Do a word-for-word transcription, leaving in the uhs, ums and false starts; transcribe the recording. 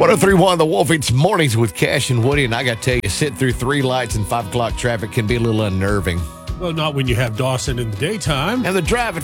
oh three point one The Wolf, it's mornings with Cash and Woody, and I got to tell you, sitting through three lights and five o'clock traffic can be a little unnerving. Well, not when you have Dawson in the daytime. And the drive at